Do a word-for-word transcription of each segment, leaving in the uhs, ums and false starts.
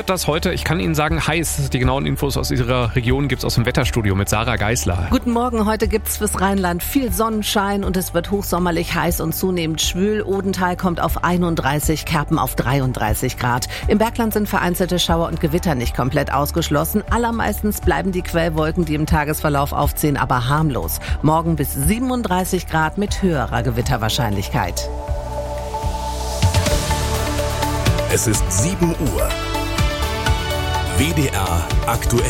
wird das heute? Ich kann Ihnen sagen, heiß. Die genauen Infos aus Ihrer Region gibt's aus dem Wetterstudio mit Sarah Geisler. Guten Morgen, heute gibt's fürs Rheinland viel Sonnenschein und es wird hochsommerlich heiß und zunehmend schwül. Odenthal kommt auf einunddreißig, Kerpen auf dreiunddreißig Grad. Im Bergland sind vereinzelte Schauer und Gewitter nicht komplett ausgeschlossen. Allermeistens bleiben die Quellwolken, die im Tagesverlauf aufziehen, aber harmlos. Morgen bis siebenunddreißig Grad mit höherer Gewitterwahrscheinlichkeit. Es ist sieben Uhr. W D R aktuell.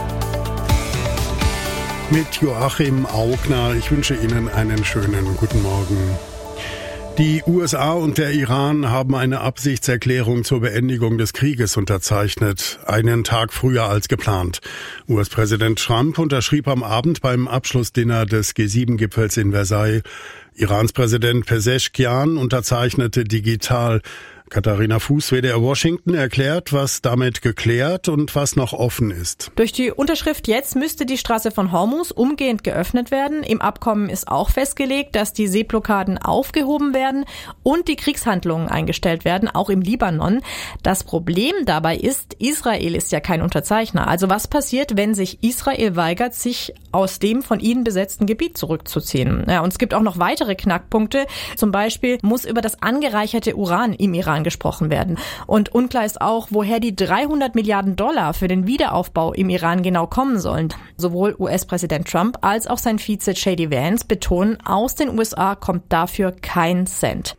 Mit Joachim Augner. Ich wünsche Ihnen einen schönen guten Morgen. Die U S A und der Iran haben eine Absichtserklärung zur Beendigung des Krieges unterzeichnet, einen Tag früher als geplant. U S-Präsident Trump unterschrieb am Abend beim Abschlussdinner des G sieben Gipfels in Versailles. Irans Präsident Pezeshkian unterzeichnete digital. Katharina Fuß, W D R Washington, erklärt, was damit geklärt und was noch offen ist. Durch die Unterschrift jetzt müsste die Straße von Hormuz umgehend geöffnet werden. Im Abkommen ist auch festgelegt, dass die Seeblockaden aufgehoben werden und die Kriegshandlungen eingestellt werden, auch im Libanon. Das Problem dabei ist, Israel ist ja kein Unterzeichner. Also was passiert, wenn sich Israel weigert, sich aus dem von ihnen besetzten Gebiet zurückzuziehen? Ja, und es gibt auch noch weitere Knackpunkte. Zum Beispiel muss über das angereicherte Uran im Iran gesprochen werden. Und unklar ist auch, woher die dreihundert Milliarden Dollar für den Wiederaufbau im Iran genau kommen sollen. Sowohl U S-Präsident Trump als auch sein Vize J D Vance betonen, aus den U S A kommt dafür kein Cent.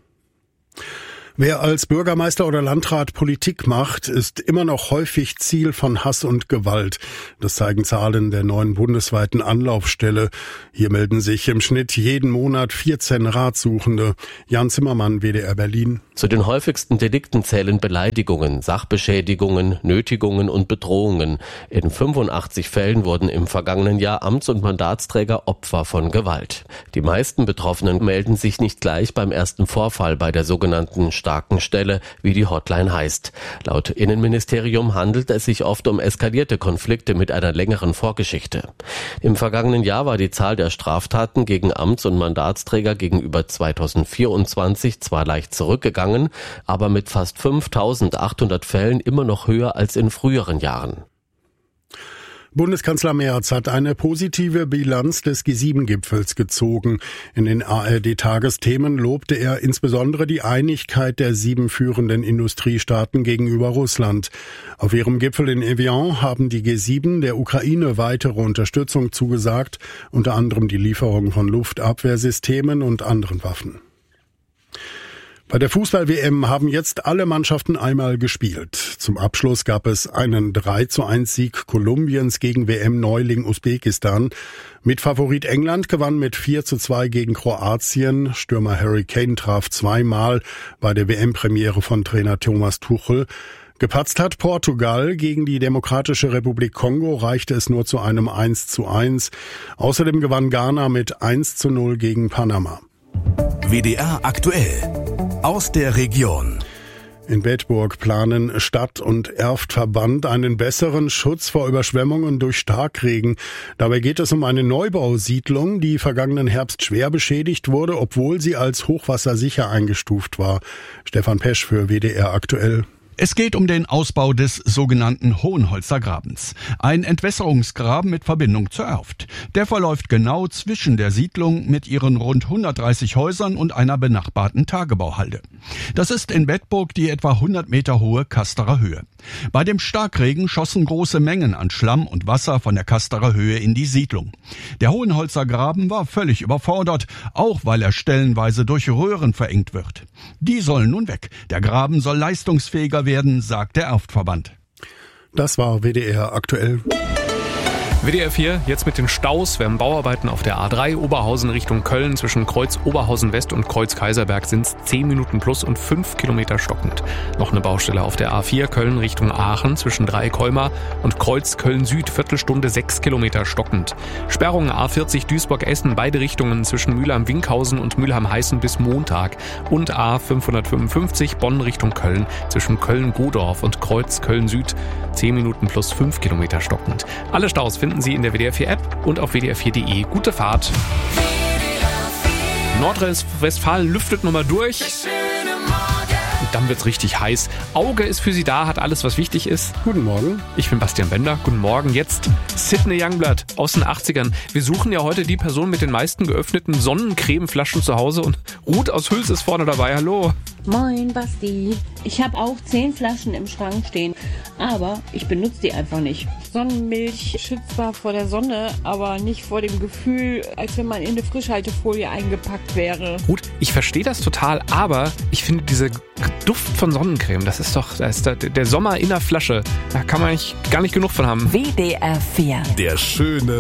Wer als Bürgermeister oder Landrat Politik macht, ist immer noch häufig Ziel von Hass und Gewalt. Das zeigen Zahlen der neuen bundesweiten Anlaufstelle. Hier melden sich im Schnitt jeden Monat vierzehn Ratsuchende. Jan Zimmermann, W D R Berlin. Zu den häufigsten Delikten zählen Beleidigungen, Sachbeschädigungen, Nötigungen und Bedrohungen. In fünfundachtzig Fällen wurden im vergangenen Jahr Amts- und Mandatsträger Opfer von Gewalt. Die meisten Betroffenen melden sich nicht gleich beim ersten Vorfall bei der sogenannten starken Stelle, wie die Hotline heißt. Laut Innenministerium handelt es sich oft um eskalierte Konflikte mit einer längeren Vorgeschichte. Im vergangenen Jahr war die Zahl der Straftaten gegen Amts- und Mandatsträger gegenüber zweitausendvierundzwanzig zwar leicht zurückgegangen, aber mit fast fünftausendachthundert Fällen immer noch höher als in früheren Jahren. Bundeskanzler Merz hat eine positive Bilanz des G sieben Gipfels gezogen. In den A R D-Tagesthemen lobte er insbesondere die Einigkeit der sieben führenden Industriestaaten gegenüber Russland. Auf ihrem Gipfel in Evian haben die G sieben der Ukraine weitere Unterstützung zugesagt, unter anderem die Lieferung von Luftabwehrsystemen und anderen Waffen. Bei der Fußball-W M haben jetzt alle Mannschaften einmal gespielt. Zum Abschluss gab es einen drei zu eins Sieg Kolumbiens gegen W M-Neuling Usbekistan. Mitfavorit England gewann mit vier zu zwei gegen Kroatien. Stürmer Harry Kane traf zweimal bei der W M-Premiere von Trainer Thomas Tuchel. Gepatzt hat Portugal gegen die Demokratische Republik Kongo, reichte es nur zu einem eins zu eins. Außerdem gewann Ghana mit eins zu null gegen Panama. W D R aktuell. Aus der Region. In Bedburg planen Stadt- und Erftverband einen besseren Schutz vor Überschwemmungen durch Starkregen. Dabei geht es um eine Neubausiedlung, die vergangenen Herbst schwer beschädigt wurde, obwohl sie als hochwassersicher eingestuft war. Stefan Pesch für W D R aktuell. Es geht um den Ausbau des sogenannten Hohenholzer Grabens. Ein Entwässerungsgraben mit Verbindung zur Erft. Der verläuft genau zwischen der Siedlung mit ihren rund hundertdreißig Häusern und einer benachbarten Tagebauhalde. Das ist in Bedburg die etwa hundert Meter hohe Kasterer Höhe. Bei dem Starkregen schossen große Mengen an Schlamm und Wasser von der Kasterer Höhe in die Siedlung. Der Hohenholzer Graben war völlig überfordert, auch weil er stellenweise durch Röhren verengt wird. Die sollen nun weg. Der Graben soll leistungsfähiger werden, sagt der Erftverband. Das war W D R aktuell. W D R vier, jetzt mit den Staus. Wir haben Bauarbeiten auf der A drei, Oberhausen Richtung Köln. Zwischen Kreuz Oberhausen West und Kreuz Kaiserberg sind es zehn Minuten plus und fünf Kilometer stockend. Noch eine Baustelle auf der A vier, Köln Richtung Aachen. Zwischen Dreieck-Colmar und Kreuz Köln Süd, Viertelstunde sechs Kilometer stockend. Sperrungen A vierzig Duisburg-Essen, beide Richtungen zwischen Mülheim-Winkhausen und Mülheim-Heißen bis Montag. Und A fünfhundertfünfundfünfzig, Bonn Richtung Köln. Zwischen Köln-Godorf und Kreuz Köln Süd, zehn Minuten plus fünf Kilometer stockend. Alle Staus finden Sie in der W D R vier App und auf w d r vier punkt de. Gute Fahrt. Nordrhein-Westfalen lüftet nochmal durch. Und dann wird's richtig heiß. Auge ist für Sie da, hat alles, was wichtig ist. Guten Morgen. Ich bin Bastian Bender. Guten Morgen. Jetzt Sidney Youngblood aus den achtzigern. Wir suchen ja heute die Person mit den meisten geöffneten Sonnencremeflaschen zu Hause und Ruth aus Hüls ist vorne dabei. Hallo. Moin Basti. Ich habe auch zehn Flaschen im Schrank stehen, aber ich benutze die einfach nicht. Sonnenmilch schützt zwar vor der Sonne, aber nicht vor dem Gefühl, als wenn man in eine Frischhaltefolie eingepackt wäre. Ruth, ich verstehe das total, aber ich finde diese Duft von Sonnencreme, das ist doch, das ist der, der Sommer in der Flasche. Da kann man eigentlich gar nicht genug von haben. W D R vier. Der schöne